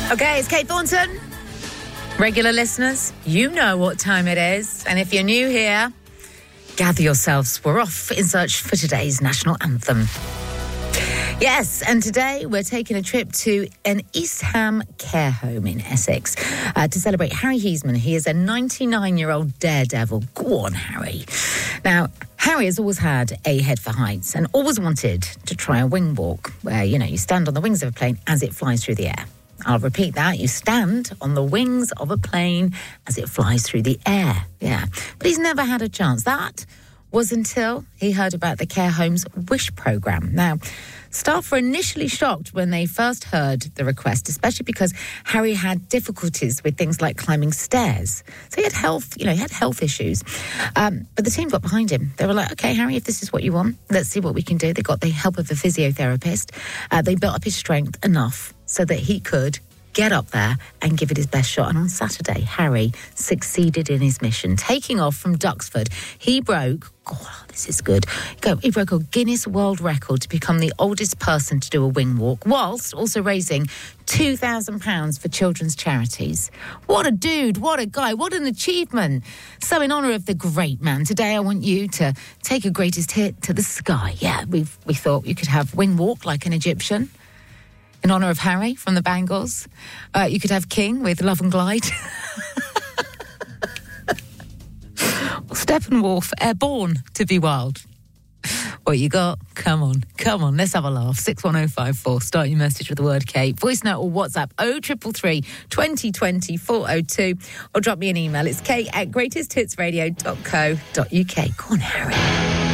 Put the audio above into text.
Okay, it's Kate Thornton. Regular listeners, you know what time it is. And if you're new here, gather yourselves. We're off in search for today's national anthem. Yes, and today we're taking a trip to an East Ham care home in Essex to celebrate Harry Heasman. He is a 99-year-old daredevil. Go on, Harry. Now, Harry has always had a head for heights and always wanted to try a wing walk where, you stand on the wings of a plane as it flies through the air. I'll repeat that. You stand on the wings of a plane as it flies through the air. Yeah. But he's never had a chance. That was until he heard about the care home's Wish programme. Now, staff were initially shocked when they first heard the request, especially because Harry had difficulties with things like climbing stairs. So he had health issues. But the team got behind him. They were like, okay, Harry, if this is what you want, let's see what we can do. They got the help of a physiotherapist. They built up his strength enough so that he could get up there and give it his best shot. And on Saturday, Harry succeeded in his mission. Taking off from Duxford, he broke, this is good, he broke a Guinness World Record to become the oldest person to do a wing walk, whilst also raising £2,000 for children's charities. What a dude, what a guy, what an achievement. So in honour of the great man, today I want you to take a greatest hit to the sky. Yeah, we thought you could have wing walk like an Egyptian, in honour of Harry from the Bangles. You could have King with Love and Glide. Or Steppenwolf, Airborne to be wild. What you got? Come on, let's have a laugh. 61054, start your message with the word Kate. Voice note or WhatsApp 0333 2020 402, or drop me an email. It's kate@greatesthitsradio.co.uk. Go on, Harry.